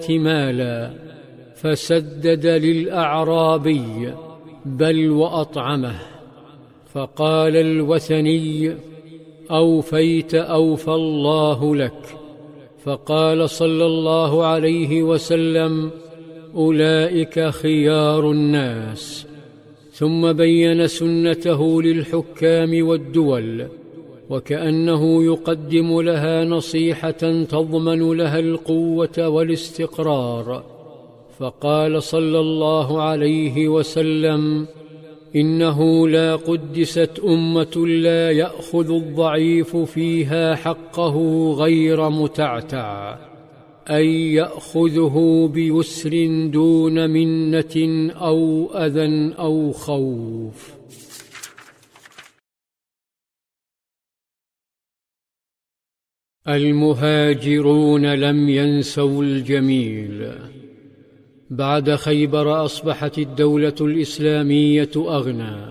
مالا فسدد للأعرابي بل وأطعمه. فقال الوثني: أوفيت أوفى الله لك. فقال صلى الله عليه وسلم: أولئك خيار الناس. ثم بين سنته للحكام والدول، وكأنه يقدم لها نصيحة تضمن لها القوة والاستقرار. فقال صلى الله عليه وسلم: إنه لا قدست أمة لا يأخذ الضعيف فيها حقه غير متعتع، أي يأخذه بيسر دون منة أو أذى أو خوف. المهاجرون لم ينسوا الجميل. بعد خيبر أصبحت الدولة الإسلامية أغنى